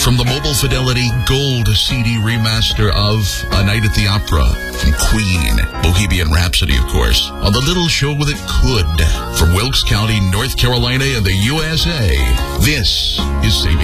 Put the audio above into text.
from the Mobile Fidelity Gold CD remaster of A Night at the Opera from Queen, Bohemian Rhapsody, of course, on the little show that could, from Wilkes County, North Carolina, and the USA. This is CB.